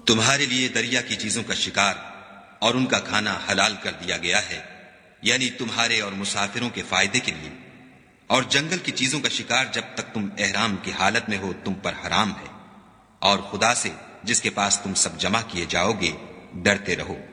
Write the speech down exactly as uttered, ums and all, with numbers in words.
तुम्हारे लिए दरिया की चीजों का शिकार और उनका खाना हलाल कर दिया गया है, यानी तुम्हारे और मुसाफिरों के फायदे के लिए। और जंगल की चीजों का शिकार जब तक तुम एहराम की हालत में हो तुम पर हराम है। और खुदा से जिसके पास तुम सब जमा किए जाओगे डरते रहो।